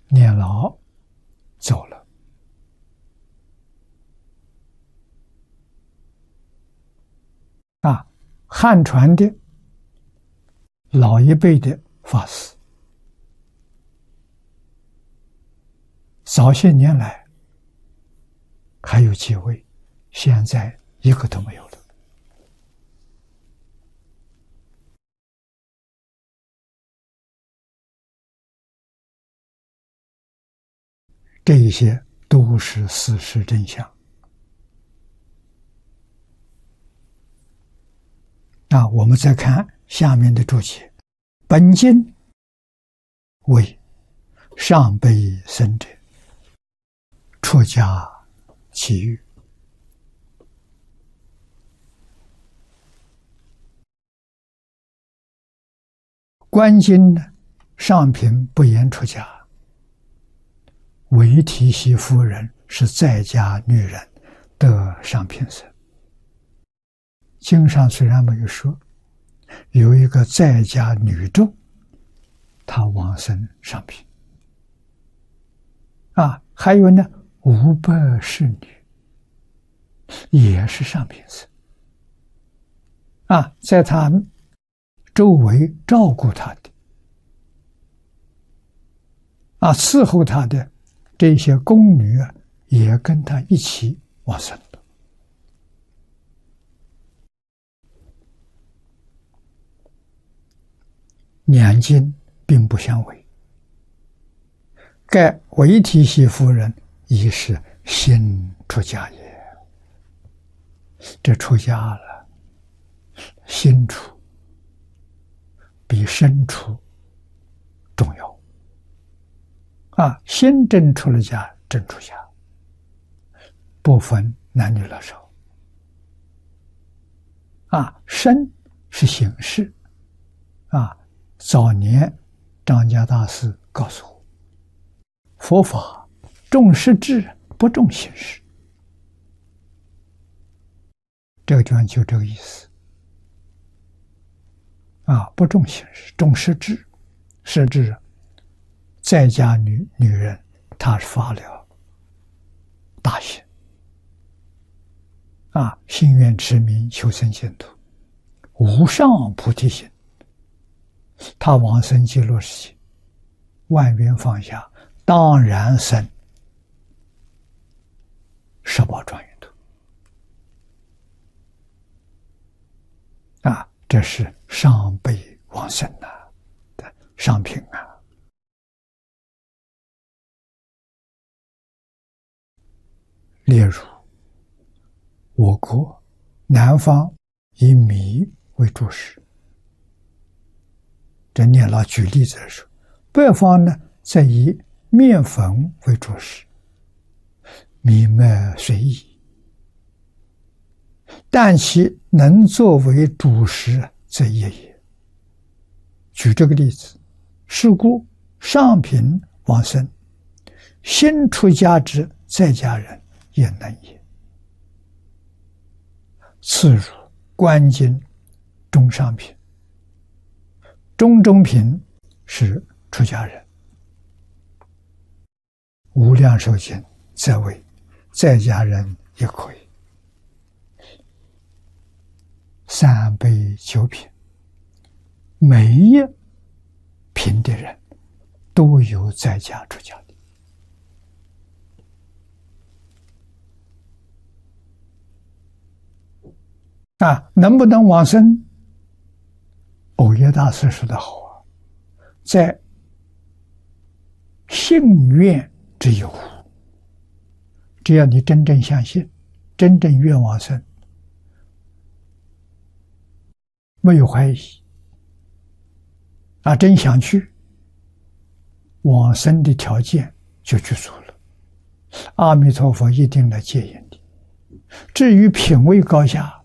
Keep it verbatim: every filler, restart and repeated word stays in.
年老走了。啊，汉传的老一辈的法师，早些年来还有几位，现在一个都没有了。这一些都是事实真相。那我们再看下面的注解：本经为上辈生者出家其欲，观经呢，上品不言出家，唯提媳夫人是在家女人得上品身。经上虽然没有说，有一个在家女众，她往生上品。啊，还有呢，五百侍女也是上品身。啊，在她周围照顾她的，啊，伺候她的这些宫女啊，也跟她一起往生了。两经并不相违，盖唯提媳夫人已是新出家也。这出家了，新出比身出重要啊！先真出了家，真出家，不分男女老少啊。身是形式啊。早年张家大师告诉我，佛法重实质，不重形式。这个地方就这个意思啊，不重形式，重实质。实质在家女女人，她是发了大心啊，心愿持名求生净土，无上菩提心。他往生极乐世界，万缘放下，当然生十宝庄严土。啊，这是上辈往生啊的上品啊。例如，我国南方以米为主食。这念老举例子说，北方呢则以面粉为主食，米麦随意，但其能作为主食则业也。举这个例子，是故上品往生，新出家之在家人也能也。次如观经中上品，中中品是出家人，无量寿经则为在家人也可以。三辈九品，每一品的人都有在家出家的啊，能不能往生？藕耶大师说得好啊，在信愿之有，只要你真正相信，真正愿往生，没有怀疑啊，真想去，往生的条件就具足了，阿弥陀佛一定来接引你。至于品位高下，